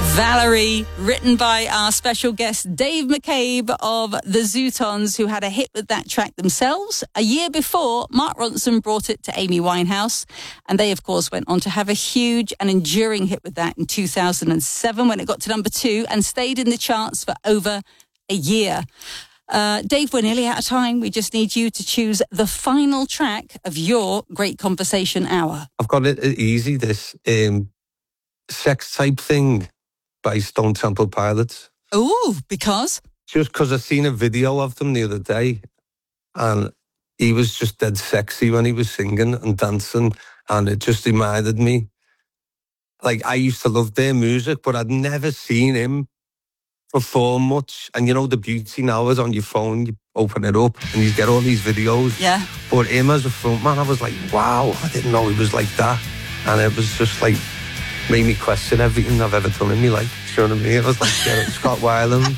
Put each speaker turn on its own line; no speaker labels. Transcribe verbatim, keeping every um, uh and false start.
Valerie, written by our special guest Dave McCabe of the Zootons, who had a hit with that track themselves. A year before, Mark Ronson brought it to Amy Winehouse, and they, of course, went on to have a huge and enduring hit with that in two thousand seven when it got to number two and stayed in the charts for over a year. Uh, Dave, we're nearly out of time. We just need you to choose the final track of your Great Conversation Hour.
I've got it easy, this um, Sex Type Thing by Stone Temple Pilots.
Ooh, because?
Just because I seen a video of them the other day, and he was just dead sexy when he was singing and dancing, and it just reminded me, like, I used to love their music, but I'd never seen him perform much. And you know, the beauty now is on your phone, you open it up and you get all these videos.
Yeah.
But him as a frontman, I was like, wow, I didn't know he was like that. And it was just like, made me question everything I've ever done in my life. Do you know what I mean? It was like, yeah, Scott Weiland.